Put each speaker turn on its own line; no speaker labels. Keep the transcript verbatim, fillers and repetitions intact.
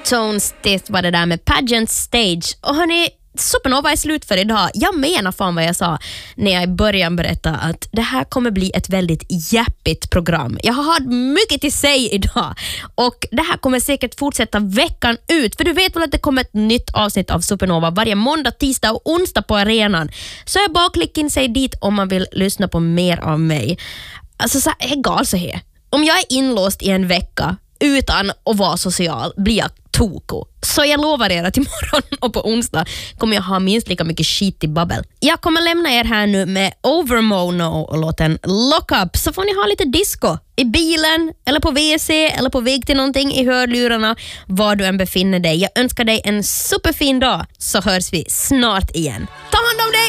Tones, det var det där med Pageant Stage. Och hörni, Supernova är slut för idag. Jag menar fan vad jag sa när jag i början berättade att det här kommer bli ett väldigt hjärpigt program. Jag har mycket till sig idag och det här kommer säkert fortsätta veckan ut, för du vet väl att det kommer ett nytt avsnitt av Supernova varje måndag, tisdag och onsdag på arenan. Så jag bara klicka in sig dit om man vill lyssna på mer av mig. Alltså så här, egal så här. Om jag är inlåst i en vecka utan att vara social blir jag toko. Så jag lovar er att imorgon och på onsdag kommer jag ha minst lika mycket skit i babbel. Jag kommer lämna er här nu med Overmono och låten Lock Up, så får ni ha lite disco i bilen eller på W C eller på väg till någonting i hörlurarna, var du än befinner dig. Jag önskar dig en superfin dag, så hörs vi snart igen. Ta hand om dig!